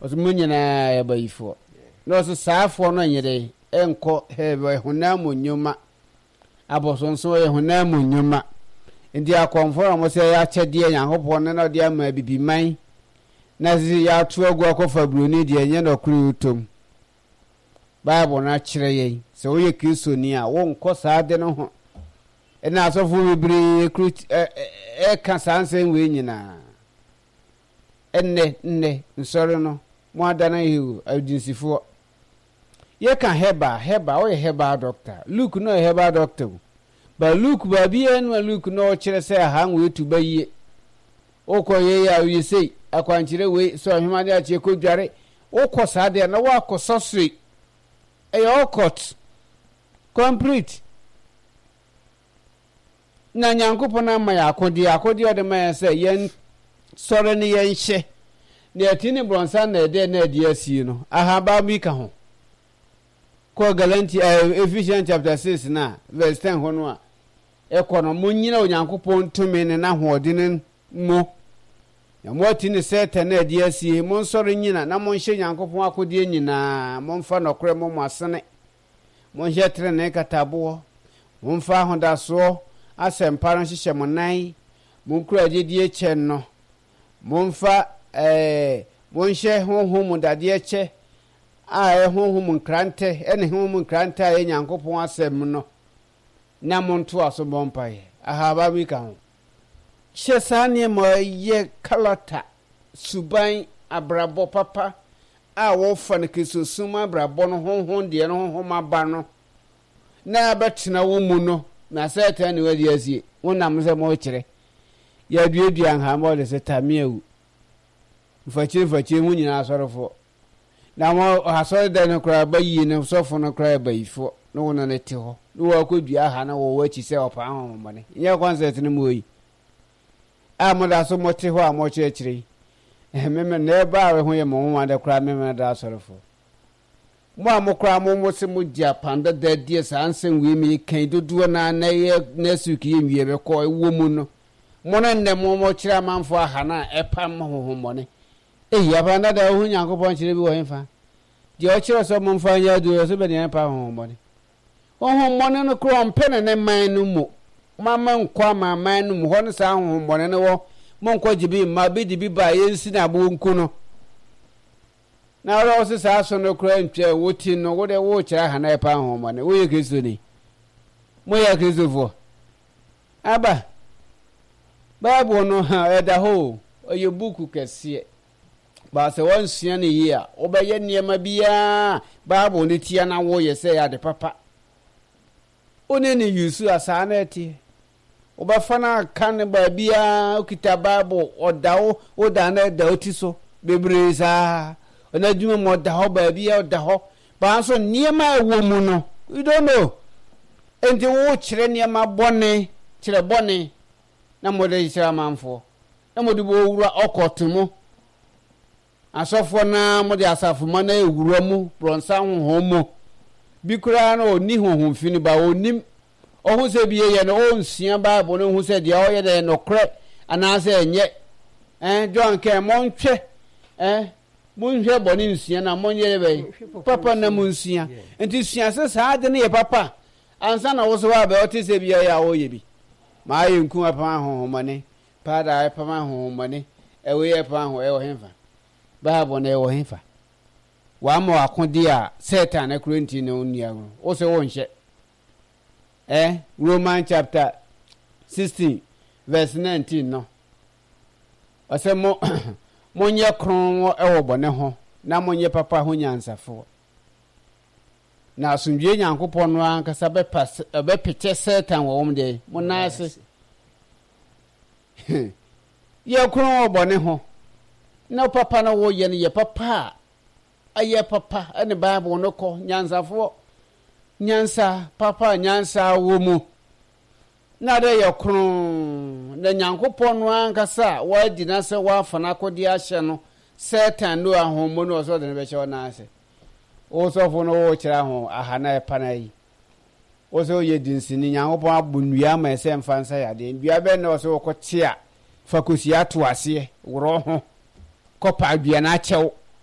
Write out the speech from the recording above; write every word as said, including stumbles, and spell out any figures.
ɔso mo nyinaa yɛ bayifo na ɔso saafo no nyere enko hebe hunamu nyuma abosonso yɛ hunamu nyuma ndi akonfo mo sɛ ya kyɛdeɛ Nyankopɔn na ɔde ama bibiman na zi ya to agu akɔfa broni de enye na kuru utom Bible na kyerɛ yɛn sɛ woyɛ Kristoni a wo nkɔ saa de no ho ɛna asɔfo bibiri krut ɛ ka sansen we nyina enne nne nsɔre no mo adana hiu adunsifo ye kan heba heba o ye heba doctor Luke no heba doctor ba Luke ba bia no Luke no kyerɛ sɛ ha nwe tu ba yie o kɔ ye ya wi sei akwankyerɛ we so ahwema de akyɛ kodware o kɔ saa de na wa kɔ sosre e yo court complete na Nyankopɔn ama ya akodi akodi ɔde ma yɛ sɛ yɛn sɔre ne yɛn hye ne atini bronsa na de na de asi no ahaba bi ka ho ko Galatians uh, Ephesians chapter six na verse ten ho no a ekono munyina Onyankopɔn tumi ne na hoɔden mo ya mo atini seta na de asi mo sɔre nyina na mo nhye Nyankopɔn akodi nyina mo mfa nokre mo mo asene mo nhye tre ne katabo mo mfa hodaso asɛmpa no hyehyɛ mo nan mo kura agedie kyɛ no mo mfa eh mo nhye honhom dade kyɛ a e honhom nkrante ene honhom nkrante a ye Nyankopɔn asɛm no na mo nto aso bompae ahaba bi ka ho hye sane mo ye kalata suban abrabo papa a wo fa ne kesosum abrabo no honhom de no honhom aba no na betena wo mu no na satan ne wadi asie wonam sɛ mo kyerɛ ya duadua nha mo de setamia wu mfakire mfakire mu nyina asɔrefo na mo asɔre da no kra ba yi ne sɔfo no kra ba yifo no wona ne te hɔ no wa kodua ha na wo wachi sɛ opa ahomone nye concert ne mo yi a mo da so mo te hɔ a mo kyerɛkyerɛ eh meme ne ba we ho ye mo ho da kra meme da asɔrefo mo amokra mo mo se mo dia panda da die sansen we mi kan dodo na na ye na suki ye wie be ko ewo mu no mo na nne mo mo kira manfo aha na epam hohomone eyi abanda da hu Nyankopɔn kire bi wo hemfa die o kire so mo mfa nya do so be ne pa hohomone hohomone no kro mpene ne man no mu mama nkwa ma man no mu ho no sa hohomone ne wo mo nkwa jibi ma bi di bi ba ye nsi na bo nku no na ora o se sa so no kra ntwe woti no wo de wo kira ha na pa hohomone wo ye Kristoni mo ye Kristofo aba Bible no ha eda ho oye buku kese ba se won sua ne yi a obeye niema bia Bible ne tia na wo ye se ya de papa one ne yusu asa na eti obafa na kan ba bia okita Bible odawo oda na da otiso bebreza ona dwuma mo da ho ba bia oda ho ba so niema ewo mu no you don't know enti wo kire niema bone kire bone na mode isira manfo na mode bo wura okotumo asofo na mode asafo ma na ewura mu bronsa honhomo bikura na oni honhom fini ba onim ohu se biye ye no onsia Bible no hu se dia oye de no kre anase enye eh John ke montwe eh monhwe boni nsia na monye be papa na monsia enti sua se saa de ne ye papa ansa na wo so ba be oti se biye ya oye bi ma ye nku apa honhomane pada apa honhomane ewe ye pa ho e wo hemfa Bible na e wo hemfa wa ma akodi a Satan na kurenti na onia wo se wo nhye eh Roman chapter sixteen verse nineteen no ose mo monye kron e wo bone ho na monye papa ho nyansafo na asundwe Nyankopɔn no ankasa be pas be pete Satan wo wom de mo na ase ye kron wo bone ho na papa na wo ye ne ye papa aye papa ene Bible no ko nyansafo nyansa papa nyansa wo mu na de ye kron na Nyankopɔn no ankasa wa di na se wa fana kodi ahye no Satan no ahomo no so de ne be che na ase o so fo no wo kira ho aha na epa na yi o so ye dinsini Nyankopɔn abunua ma ese mfansa ya de dua be na o so ko tia fakosi ato ase woro ho kopa dua na achew